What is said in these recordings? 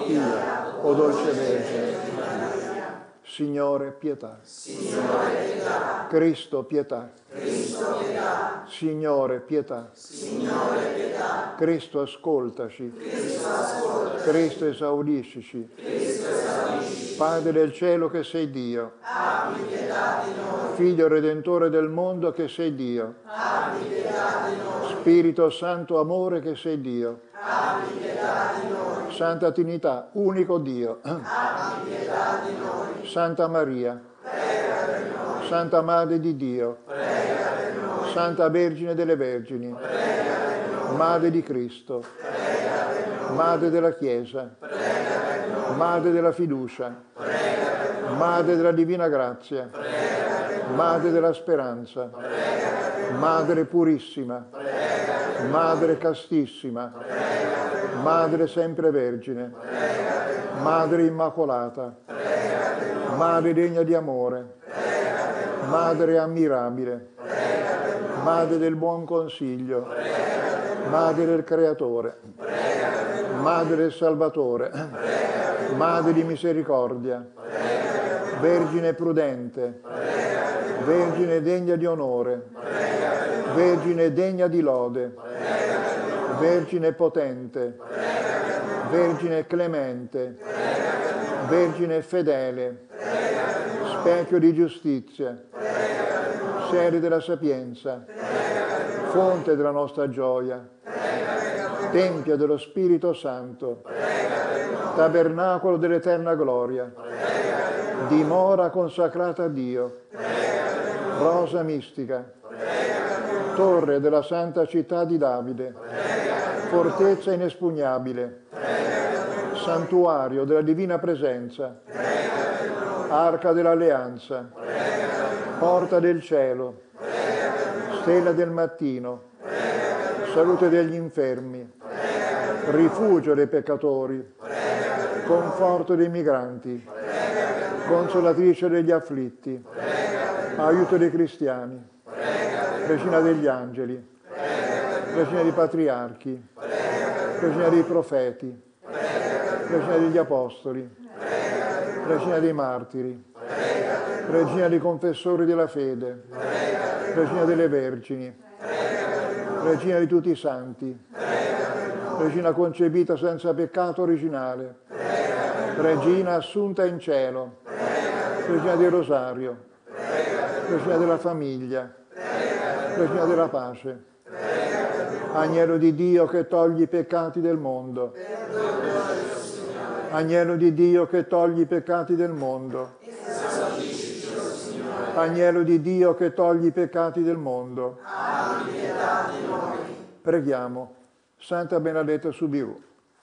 Pia, o dolce Vergine Maria. Signore, pietà. Signore, pietà. Cristo, pietà. Cristo, pietà. Signore, pietà. Signore, pietà. Cristo, ascoltaci. Cristo, ascoltaci. Cristo, esaudiscici. Cristo, esaudisci. Padre del cielo che sei Dio. Abbi pietà di noi. Figlio Redentore del mondo che sei Dio. Abbi pietà di noi. Spirito Santo amore che sei Dio. Abbi pietà di noi. Santa Trinità, unico Dio. Abbi pietà di noi. Santa Maria. Prega per noi. Santa Madre di Dio. Prega per noi. Santa Vergine delle Vergini. Prega per noi. Madre di Cristo. Prega per noi. Madre della Chiesa. Prega per noi. Madre della fiducia. Prega per noi. Madre della divina grazia. Prega per noi. Madre della speranza. Prega per noi. Madre purissima. Prega per noi. Madre castissima. Prega per noi. Madre sempre vergine. Prega per noi. Madre immacolata. Prega per noi. Madre degna di amore. Prega per noi. Madre ammirabile. Prega per noi. Madre del buon consiglio. Prega per noi. Madre del Creatore. Prega per noi. Madre del Salvatore. Prega per noi. Madre di misericordia. Prega per noi. Vergine prudente. Prega per noi. Vergine degna di onore. Prega per noi. Vergine degna di lode. Prega per noi. Vergine potente. Prega per noi. Vergine clemente. Prega per noi. Vergine fedele. Prega per noi. Specchio di giustizia. Prega per noi. Sede della sapienza. Prega per noi. Fonte della nostra gioia. Prega per noi. Tempio dello Spirito Santo. Prega per noi. Tabernacolo dell'eterna gloria. Prega per noi. Dimora consacrata a Dio. Prega per noi. Rosa mistica. Prega per noi. Torre della santa città di Davide. Prega per noi. Fortezza inespugnabile. Prega per noi. Santuario della divina presenza. Prega per noi. Arca dell'alleanza. Prega per noi. Porta del cielo. Prega per noi. Stella del mattino. Prega per noi. Salute degli infermi. Prega per noi. Rifugio dei peccatori. Prega per noi. Conforto dei migranti. Prega per noi. Consolatrice degli afflitti. Prega per noi. Aiuto dei cristiani. Prega per noi. Regina degli angeli. Prega per noi. Regina dei patriarchi. Prega per noi. Regina dei profeti. Prega per noi. Regina degli apostoli. Prega per noi. Regina dei martiri. Prega per noi. Regina dei confessori della fede. Prega per noi. Regina delle vergini. Prega per noi. Regina di tutti i santi. Prega per noi. Regina concepita senza peccato originale. Prega per noi. Regina assunta in cielo. Prega per noi. Regina del rosario. Prega per noi. Regina della famiglia. Prega per noi. Regina della pace. Prega per noi. Agnello di Dio che togli i peccati del mondo. Perdonaci, Signore. Agnello di Dio che togli i peccati del mondo. Esaudisci, Signore. Agnello di Dio che togli i peccati del mondo. Abbi pietà di noi. Preghiamo. Santa Benedetta Soubirous.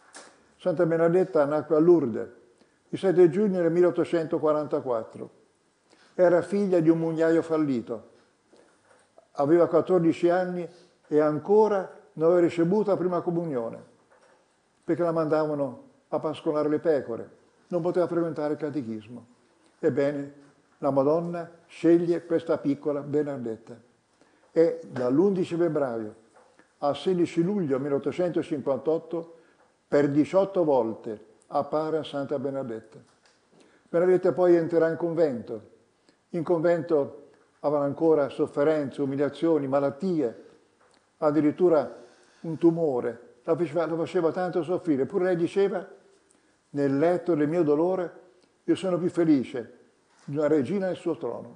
Santa Benedetta nacque a Lourdes il 7 giugno del 1844. Era figlia di un mugnaio fallito. Aveva 14 anni e ancora non aveva ricevuto la prima comunione, perché la mandavano a pascolare le pecore, non poteva frequentare il catechismo. Ebbene, la Madonna sceglie questa piccola Benedetta e dall'11 febbraio al 16 luglio 1858 per 18 volte appare a Santa Benedetta. Benedetta poi entrerà in convento. In convento avevano ancora sofferenze, umiliazioni, malattie, addirittura un tumore. La faceva tanto soffrire. Eppure lei diceva, nel letto del mio dolore, io sono più felice di una regina nel suo trono.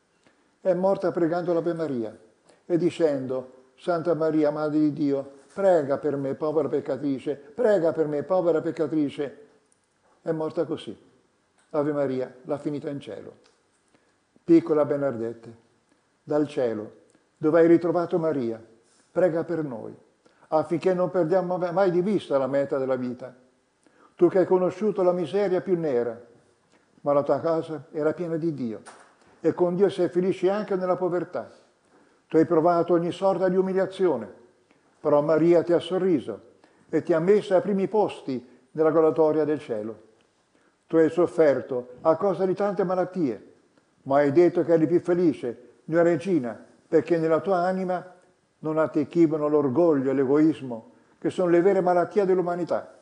È morta pregando l'Ave Maria e dicendo, Santa Maria, Madre di Dio, prega per me, povera peccatrice, prega per me, povera peccatrice. È morta così. L'Ave Maria l'ha finita in cielo. Piccola Benedetta, dal cielo, dove hai ritrovato Maria, prega per noi, affinché non perdiamo mai di vista la meta della vita. Tu che hai conosciuto la miseria più nera, ma la tua casa era piena di Dio, e con Dio sei felice anche nella povertà. Tu hai provato ogni sorta di umiliazione, però Maria ti ha sorriso e ti ha messo ai primi posti nella graduatoria del cielo. Tu hai sofferto a causa di tante malattie, ma hai detto che eri più felice di una regina, perché nella tua anima non attecchivano l'orgoglio e l'egoismo, che sono le vere malattie dell'umanità.